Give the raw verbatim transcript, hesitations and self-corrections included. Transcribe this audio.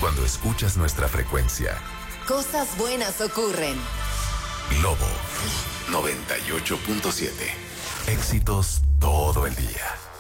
cuando escuchas nuestra frecuencia. Cosas buenas ocurren. Globo noventa y ocho punto siete. Éxitos todo el día.